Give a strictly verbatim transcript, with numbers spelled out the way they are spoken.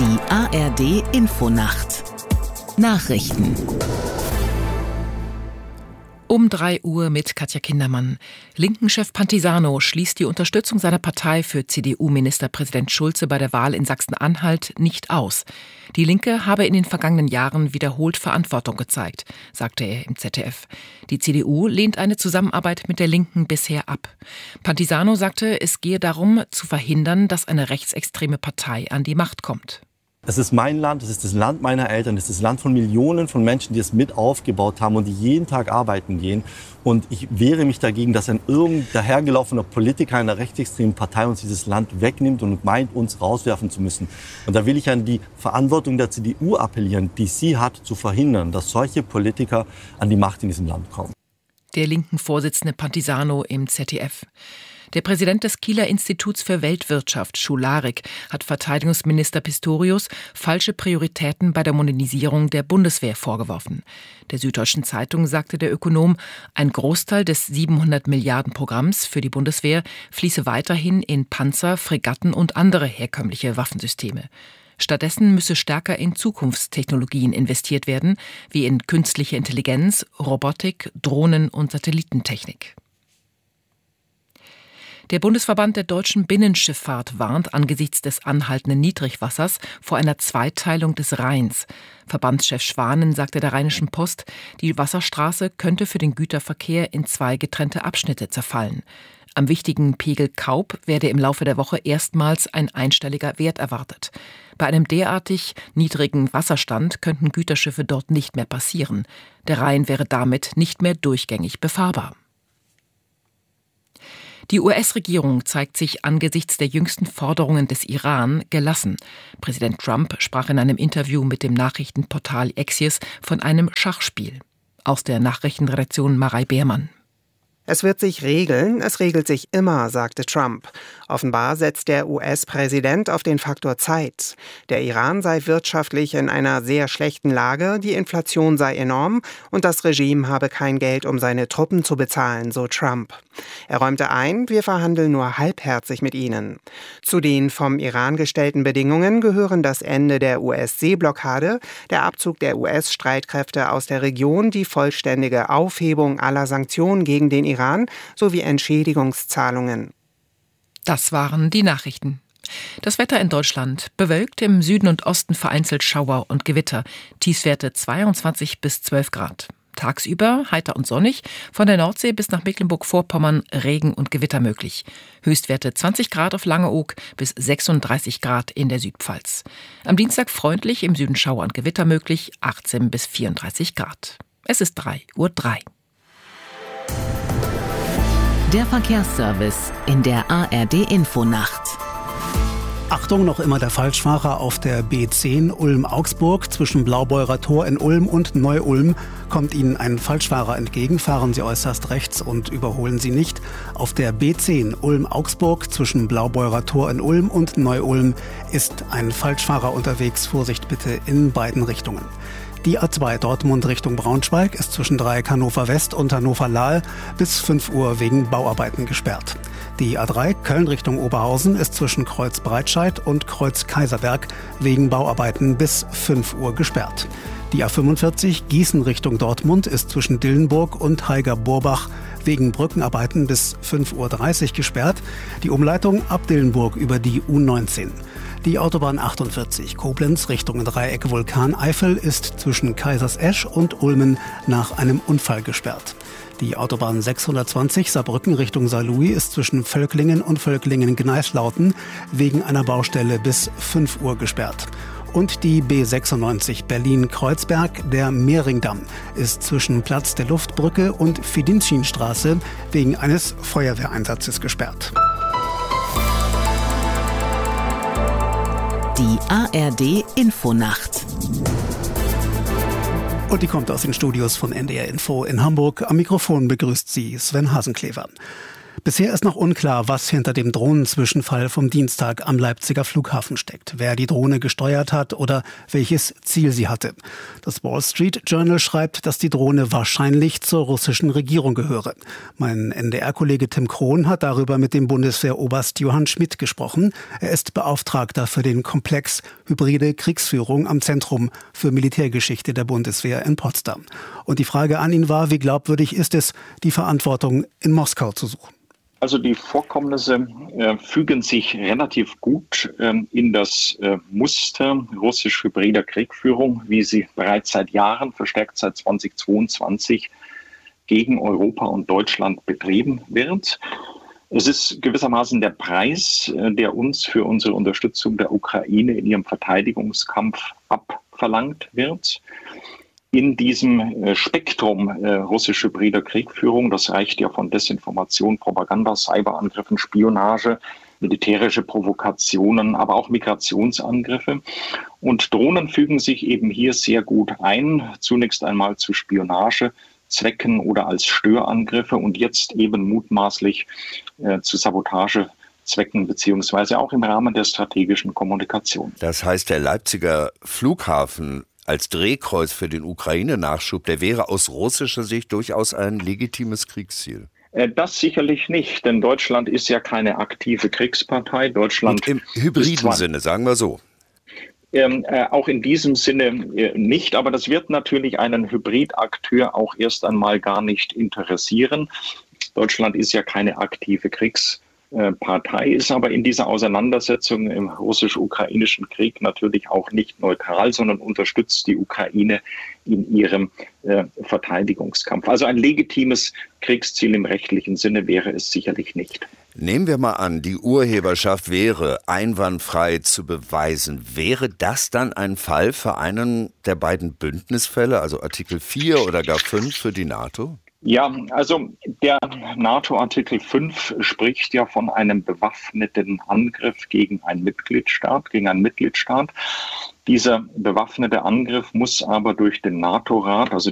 Die A R D-Infonacht Nachrichten. Um drei Uhr mit Katja Kindermann. Linken-Chef Pantisano schließt die Unterstützung seiner Partei für C D U-Ministerpräsident Schulze bei der Wahl in Sachsen-Anhalt nicht aus. Die Linke habe in den vergangenen Jahren wiederholt Verantwortung gezeigt, sagte er im Z D F. Die C D U lehnt eine Zusammenarbeit mit der Linken bisher ab. Pantisano sagte, es gehe darum, zu verhindern, dass eine rechtsextreme Partei an die Macht kommt. Es ist mein Land, es ist das Land meiner Eltern, es ist das Land von Millionen von Menschen, die es mit aufgebaut haben und die jeden Tag arbeiten gehen. Und ich wehre mich dagegen, dass ein irgend dahergelaufener Politiker einer rechtsextremen Partei uns dieses Land wegnimmt und meint, uns rauswerfen zu müssen. Und da will ich an die Verantwortung der C D U appellieren, die sie hat, zu verhindern, dass solche Politiker an die Macht in diesem Land kommen. Der linken Vorsitzende Pantisano im Z D F. Der Präsident des Kieler Instituts für Weltwirtschaft, Schularik, hat Verteidigungsminister Pistorius falsche Prioritäten bei der Modernisierung der Bundeswehr vorgeworfen. Der Süddeutschen Zeitung sagte der Ökonom, ein Großteil des siebenhundert Milliarden Programms für die Bundeswehr fließe weiterhin in Panzer, Fregatten und andere herkömmliche Waffensysteme. Stattdessen müsse stärker in Zukunftstechnologien investiert werden, wie in künstliche Intelligenz, Robotik, Drohnen und Satellitentechnik. Der Bundesverband der deutschen Binnenschifffahrt warnt angesichts des anhaltenden Niedrigwassers vor einer Zweiteilung des Rheins. Verbandschef Schwanen sagte der Rheinischen Post, die Wasserstraße könnte für den Güterverkehr in zwei getrennte Abschnitte zerfallen. Am wichtigen Pegel Kaub werde im Laufe der Woche erstmals ein einstelliger Wert erwartet. Bei einem derartig niedrigen Wasserstand könnten Güterschiffe dort nicht mehr passieren. Der Rhein wäre damit nicht mehr durchgängig befahrbar. Die U S-Regierung zeigt sich angesichts der jüngsten Forderungen des Iran gelassen. Präsident Trump sprach in einem Interview mit dem Nachrichtenportal Axios von einem Schachspiel. Aus der Nachrichtenredaktion Marei Beermann. Es wird sich regeln, es regelt sich immer, sagte Trump. Offenbar setzt der U S-Präsident auf den Faktor Zeit. Der Iran sei wirtschaftlich in einer sehr schlechten Lage, die Inflation sei enorm und das Regime habe kein Geld, um seine Truppen zu bezahlen, so Trump. Er räumte ein, wir verhandeln nur halbherzig mit ihnen. Zu den vom Iran gestellten Bedingungen gehören das Ende der U S-Seeblockade, der Abzug der U S-Streitkräfte aus der Region, die vollständige Aufhebung aller Sanktionen gegen den Iran sowie Entschädigungszahlungen. Das waren die Nachrichten. Das Wetter in Deutschland: bewölkt, im Süden und Osten vereinzelt Schauer und Gewitter. Tiefstwerte zweiundzwanzig bis zwölf Grad. Tagsüber heiter und sonnig, von der Nordsee bis nach Mecklenburg-Vorpommern Regen und Gewitter möglich. Höchstwerte zwanzig Grad auf Langeoog bis sechsunddreißig Grad in der Südpfalz. Am Dienstag freundlich, im Süden Schauer und Gewitter möglich, achtzehn bis vierunddreißig Grad. Es ist drei Uhr drei. Der Verkehrsservice in der A R D-Infonacht. Achtung, noch immer der Falschfahrer auf der B zehn Ulm-Augsburg. Zwischen Blaubeurer Tor in Ulm und Neu-Ulm kommt Ihnen ein Falschfahrer entgegen. Fahren Sie äußerst rechts und überholen Sie nicht. Auf der B zehn Ulm-Augsburg zwischen Blaubeurer Tor in Ulm und Neu-Ulm ist ein Falschfahrer unterwegs. Vorsicht bitte in beiden Richtungen. Die A zwei Dortmund Richtung Braunschweig ist zwischen Dreieck Hannover West und Hannover Lahl bis fünf Uhr wegen Bauarbeiten gesperrt. Die A drei Köln Richtung Oberhausen ist zwischen Kreuz Breitscheid und Kreuz Kaiserberg wegen Bauarbeiten bis fünf Uhr gesperrt. Die A fünfundvierzig Gießen Richtung Dortmund ist zwischen Dillenburg und Haiger-Borbach wegen Brückenarbeiten bis fünf Uhr dreißig gesperrt. Die Umleitung ab Dillenburg über die U neunzehn. Die Autobahn achtundvierzig Koblenz Richtung Dreieck Vulkaneifel ist zwischen Kaisersesch und Ulmen nach einem Unfall gesperrt. Die Autobahn sechshundertzwanzig Saarbrücken Richtung Saarlouis ist zwischen Völklingen und Völklingen-Gneislauten wegen einer Baustelle bis fünf Uhr gesperrt. Und die B sechsundneunzig Berlin-Kreuzberg, der Mehringdamm, ist zwischen Platz der Luftbrücke und Fidinchinstraße wegen eines Feuerwehreinsatzes gesperrt. Die A R D-Infonacht. Und die kommt aus den Studios von N D R Info in Hamburg. Am Mikrofon begrüßt sie Sven Hasenklever. Bisher ist noch unklar, was hinter dem Drohnenzwischenfall vom Dienstag am Leipziger Flughafen steckt, wer die Drohne gesteuert hat oder welches Ziel sie hatte. Das Wall Street Journal schreibt, dass die Drohne wahrscheinlich zur russischen Regierung gehöre. Mein N D R-Kollege Tim Krohn hat darüber mit dem Bundeswehroberst Johann Schmidt gesprochen. Er ist Beauftragter für den Komplex Hybride Kriegsführung am Zentrum für Militärgeschichte der Bundeswehr in Potsdam. Und die Frage an ihn war, wie glaubwürdig ist es, die Verantwortung in Moskau zu suchen? Also die Vorkommnisse äh, fügen sich relativ gut äh, in das äh, Muster russisch-hybrider Kriegführung, wie sie bereits seit Jahren, verstärkt seit zweitausendzweiundzwanzig, gegen Europa und Deutschland betrieben wird. Es ist gewissermaßen der Preis, äh, der uns für unsere Unterstützung der Ukraine in ihrem Verteidigungskampf abverlangt wird. In diesem Spektrum äh, russisch-hybrider Kriegführung, das reicht ja von Desinformation, Propaganda, Cyberangriffen, Spionage, militärische Provokationen, aber auch Migrationsangriffe. Und Drohnen fügen sich eben hier sehr gut ein, zunächst einmal zu Spionagezwecken oder als Störangriffe und jetzt eben mutmaßlich äh, zu Sabotagezwecken beziehungsweise auch im Rahmen der strategischen Kommunikation. Das heißt, der Leipziger Flughafen als Drehkreuz für den Ukraine-Nachschub, der wäre aus russischer Sicht durchaus ein legitimes Kriegsziel. Das sicherlich nicht, denn Deutschland ist ja keine aktive Kriegspartei. Deutschland Und im hybriden Sinne, sagen wir so. Ähm, äh, auch in diesem Sinne äh, nicht, aber das wird natürlich einen Hybridakteur auch erst einmal gar nicht interessieren. Deutschland ist ja keine aktive Kriegspartei. Partei ist aber in dieser Auseinandersetzung im russisch-ukrainischen Krieg natürlich auch nicht neutral, sondern unterstützt die Ukraine in ihrem äh, Verteidigungskampf. Also ein legitimes Kriegsziel im rechtlichen Sinne wäre es sicherlich nicht. Nehmen wir mal an, die Urheberschaft wäre einwandfrei zu beweisen. Wäre das dann ein Fall für einen der beiden Bündnisfälle, also Artikel vier oder gar fünf für die NATO? Ja, also der NATO-Artikel fünf spricht ja von einem bewaffneten Angriff gegen einen Mitgliedstaat, gegen einen Mitgliedstaat. Dieser bewaffnete Angriff muss aber durch den NATO-Rat, also